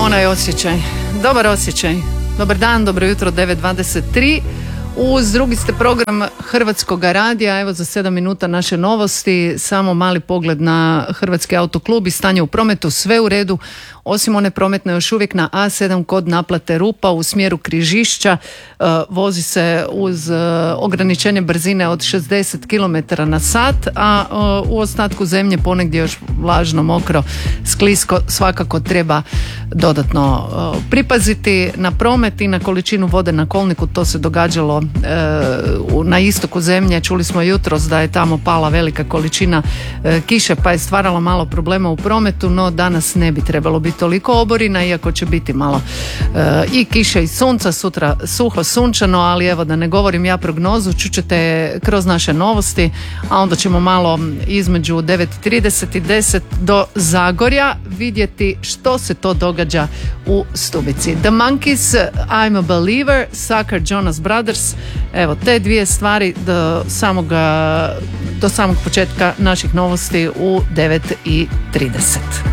onaj osjećaj, dobar osjećaj. Dobar dan, dobro jutro, 9:23. Uz drugi ste program Hrvatskog radija. Evo za 7 minuta naše novosti. Samo mali pogled na Hrvatski autoklub i stanje u prometu. Sve u redu, osim one prometne još uvijek na A7 kod naplate Rupa u smjeru Križišća. Vozi se uz ograničenje brzine od 60 km na sat, a u ostatku zemlje ponegdje još vlažno, mokro, sklisko. Svakako treba dodatno pripaziti na promet i na količinu vode na kolniku. To se događalo na istoku zemlje. Čuli smo jutros da je tamo pala velika količina kiše pa je stvaralo malo problema u prometu, no danas ne bi trebalo biti toliko oborina, iako će biti malo i kiše i sunca, sutra suho sunčano, ali evo da ne govorim ja prognozu, čućete kroz naše novosti, a onda ćemo malo između 9:30 i 10 do Zagorja vidjeti što se to događa u Stubici. The Monkees, I'm a Believer, Sucker, Jonas Brothers. Evo, te dvije stvari do samog početka naših novosti u 9:30.